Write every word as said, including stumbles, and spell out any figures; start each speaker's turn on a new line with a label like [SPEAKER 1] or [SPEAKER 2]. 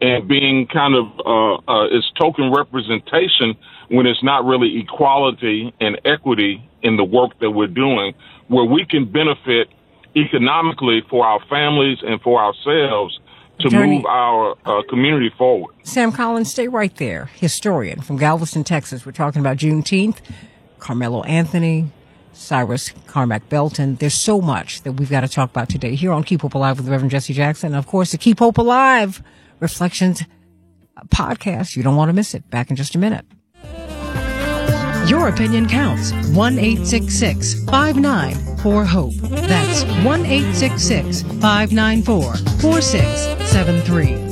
[SPEAKER 1] and being kind of uh, uh, it's token representation when it's not really equality and equity in the work that we're doing, where we can benefit economically for our families and for ourselves to
[SPEAKER 2] Attorney,
[SPEAKER 1] move our uh, community forward.
[SPEAKER 2] Sam Collins, stay right there. Historian from Galveston, Texas. We're talking about Juneteenth, Carmelo Anthony, Cyrus Carmack Belton. There's so much that we've got to talk about today here on Keep Hope Alive with the Reverend Jesse Jackson. And, of course, the Keep Hope Alive Reflections podcast. You don't want to miss it. Back in just a minute.
[SPEAKER 3] Your opinion counts. one eight six six, five nine four, HOPE. That's one eight six six, five nine four, four six seven three.